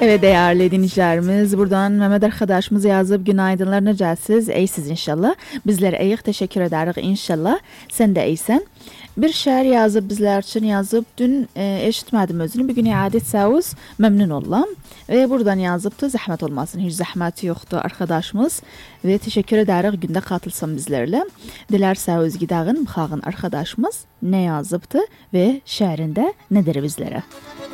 Evet değerli dinleyicilerimiz, buradan Mehmet arkadaşımız yazıp günaydınlar, necəsiz, iyisiniz inşallah. Bizlere eyik teşekkür ederiz inşallah. Sen de iyisen. Bir şair yazıp bizler için yazıp dün eşitmedim özünü. Bir gün iade etsəyiz, memnun oldum. Ve buradan yazıptı, zahmet olmasın. Hiç zahmeti yoktu arkadaşımız. Ve teşekkür ederiz günde katılsın bizlerle. Dilersəyiz gidağın, bıxağın arkadaşımız ne yazıptı ve şairinde nedir bizlere?